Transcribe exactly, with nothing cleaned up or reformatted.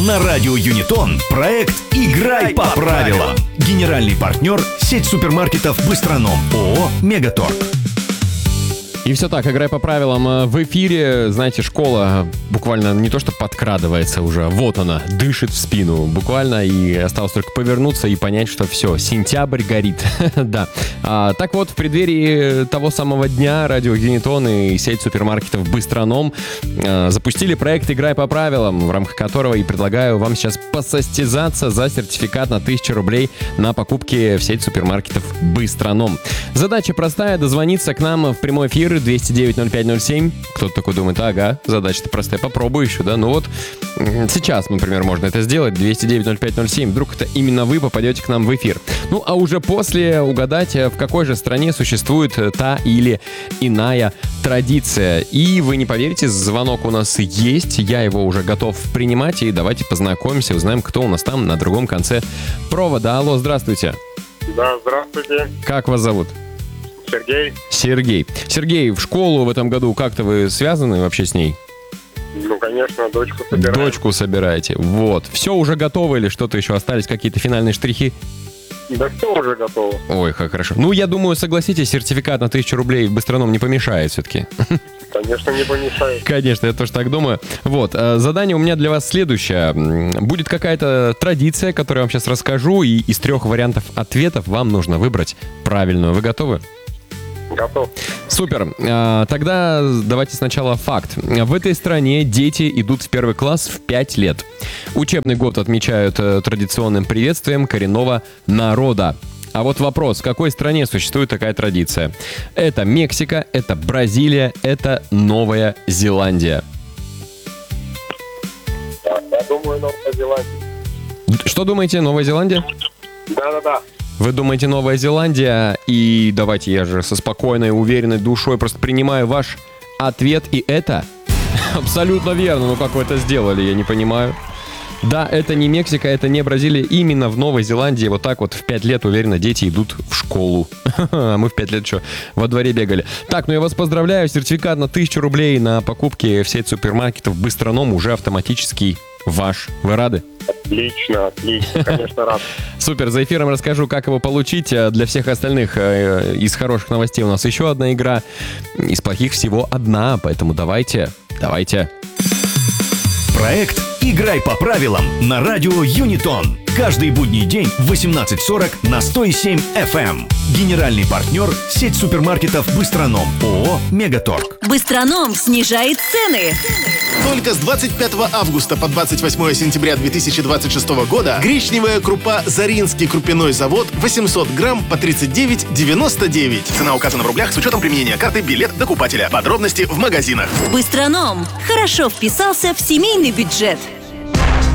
На радио Юнитон проект «Играй по правилам». Генеральный партнер – сеть супермаркетов «Быстроном» ООО «Мегаторг». И все так, играй по правилам. В эфире, знаете, школа буквально не то что подкрадывается уже, вот она, дышит в спину буквально, и осталось только повернуться и понять, что все, сентябрь горит. Да. А, так вот, в преддверии того самого дня радио Юнитон и сеть супермаркетов Быстроном а, запустили проект «Играй по правилам», в рамках которого и предлагаю вам сейчас посостязаться за сертификат на тысячу рублей на покупки в сеть супермаркетов Быстроном. Задача простая — дозвониться к нам в прямой эфир двести девять ноль пять ноль семь. Кто-то такой думает, ага, задача-то простая, попробую еще, да? Ну вот, сейчас, например, можно это сделать, двести девять ноль пять ноль семь. Вдруг это именно вы попадете к нам в эфир. Ну, а уже после угадать, в какой же стране существует та или иная традиция. И вы не поверите, звонок у нас есть, я его уже готов принимать, и давайте познакомимся, узнаем, кто у нас там на другом конце провода. Алло, здравствуйте. Да, здравствуйте. Как вас зовут? Сергей. Сергей. Сергей, в школу в этом году как-то вы связаны вообще с ней? Ну, конечно, дочку собираем. Дочку собираете. Вот. Все уже готово или что-то еще? Остались какие-то финальные штрихи? Да все уже готово. Ой, как хорошо. Ну, я думаю, согласитесь, сертификат на тысячу рублей в Быстроном не помешает все-таки. Конечно, не помешает. Конечно, я тоже так думаю. Вот, задание у меня для вас следующее. Будет какая-то традиция, которую я вам сейчас расскажу, и из трех вариантов ответов вам нужно выбрать правильную. Вы готовы? Готов. Супер. Тогда давайте сначала факт. В этой стране дети идут в первый класс в пять лет. Учебный год отмечают традиционным приветствием коренного народа. А вот вопрос, в какой стране существует такая традиция? Это Мексика, это Бразилия, это Новая Зеландия. Так, я думаю, Новая Зеландия. Что думаете, Новая Зеландия? Да-да-да. Вы думаете, Новая Зеландия? И давайте я же со спокойной, уверенной душой просто принимаю ваш ответ. И это абсолютно верно. Ну как вы это сделали, я не понимаю. Да, это не Мексика, это не Бразилия. Именно в Новой Зеландии вот так вот в пять лет, уверенно, дети идут в школу. А мы в пять лет что, во дворе бегали. Так, ну я вас поздравляю. Сертификат на тысячу рублей на покупки в сеть супермаркетов Быстроном уже автоматически ваш. Вы рады? Отлично, отлично, конечно, рад. Супер, за эфиром расскажу, как его получить. Для всех остальных из хороших новостей у нас еще одна игра. Из плохих всего одна, поэтому давайте, давайте. Проект «Играй по правилам» на радио Юнитон. Каждый будний день в восемнадцать сорок на сто семь эф эм. Генеральный партнер – сеть супермаркетов Быстроном ООО «Мегаторг». Быстроном снижает цены. Только с двадцать пятого августа по двадцать восьмое сентября две тысячи двадцать шестого года гречневая крупа «Заринский крупяной завод» восемьсот грамм по тридцать девять девяносто девять. Цена указана в рублях с учетом применения карты «Билет докупателя». Подробности в магазинах. Быстроном хорошо вписался в семейный бюджет.